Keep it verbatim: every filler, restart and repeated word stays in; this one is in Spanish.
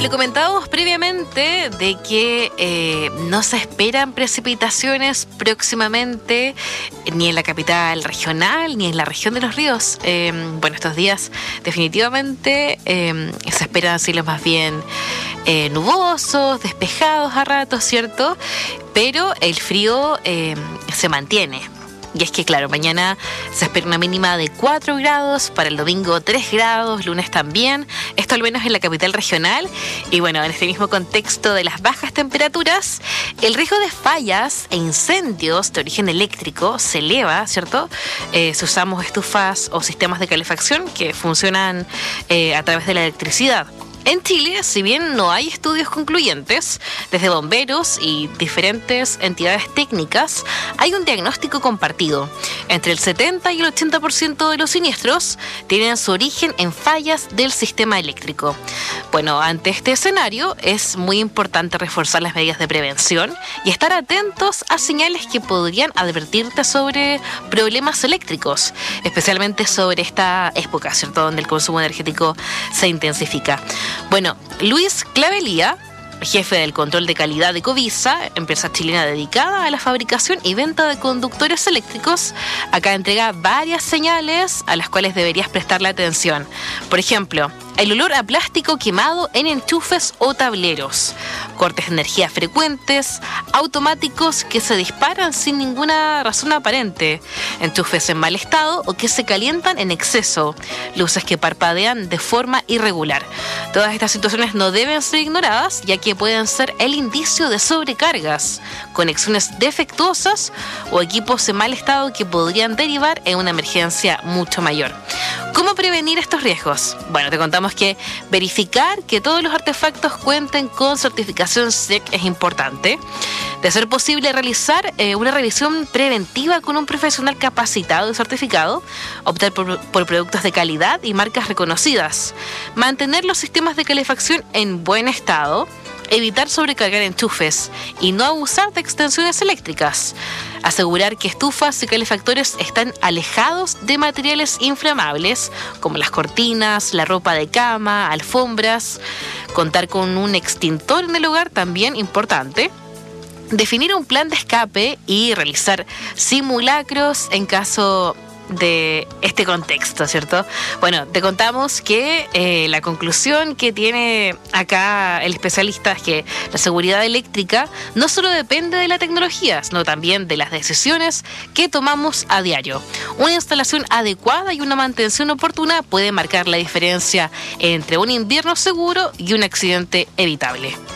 le comentábamos previamente de que eh, no se esperan precipitaciones próximamente ni en la capital regional ni en la región de los ríos. Eh, bueno, estos días definitivamente eh, se esperan cielos más bien eh, nubosos, despejados a ratos, ¿cierto? Pero el frío eh, se mantiene. Y es que, claro, mañana se espera una mínima de cuatro grados, para el domingo tres grados, lunes también, esto al menos en la capital regional. Y bueno, en este mismo contexto de las bajas temperaturas, el riesgo de fallas e incendios de origen eléctrico se eleva, ¿cierto? Eh, si usamos estufas o sistemas de calefacción que funcionan eh, a través de la electricidad. En Chile, si bien no hay estudios concluyentes, desde bomberos y diferentes entidades técnicas, hay un diagnóstico compartido. Entre el setenta y el ochenta por ciento de los siniestros tienen su origen en fallas del sistema eléctrico. Bueno, ante este escenario es muy importante reforzar las medidas de prevención y estar atentos a señales que podrían advertirte sobre problemas eléctricos, especialmente sobre esta época, ¿cierto?, donde el consumo energético se intensifica. Bueno, Luis Clavelía, jefe del control de calidad de Covisa, empresa chilena dedicada a la fabricación y venta de conductores eléctricos, acá entrega varias señales a las cuales deberías prestarle atención. Por ejemplo, el olor a plástico quemado en enchufes o tableros, cortes de energía frecuentes, automáticos que se disparan sin ninguna razón aparente, enchufes en mal estado o que se calientan en exceso, luces que parpadean de forma irregular. Todas estas situaciones no deben ser ignoradas, ya que pueden ser el indicio de sobrecargas, conexiones defectuosas o equipos en mal estado que podrían derivar en una emergencia mucho mayor. ¿Cómo prevenir estos riesgos? Bueno, te contamos que verificar que todos los artefactos cuenten con certificación S E C es importante. De ser posible, realizar eh, una revisión preventiva con un profesional capacitado y certificado, optar por, por productos de calidad y marcas reconocidas, mantener los sistemas de calefacción en buen estado, evitar sobrecargar enchufes y no abusar de extensiones eléctricas. Asegurar que estufas y calefactores están alejados de materiales inflamables como las cortinas, la ropa de cama, alfombras. Contar con un extintor en el hogar también importante. Definir un plan de escape y realizar simulacros en caso de este contexto, ¿cierto? Bueno, te contamos que eh, la conclusión que tiene acá el especialista es que la seguridad eléctrica no solo depende de la tecnología, sino también de las decisiones que tomamos a diario. Una instalación adecuada y una mantención oportuna puede marcar la diferencia entre un invierno seguro y un accidente evitable.